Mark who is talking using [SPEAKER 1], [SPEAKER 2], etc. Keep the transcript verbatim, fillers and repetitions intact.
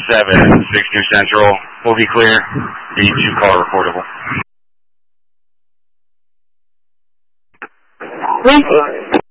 [SPEAKER 1] seven six two Central. We'll be clear. The two-car reportable.
[SPEAKER 2] Please.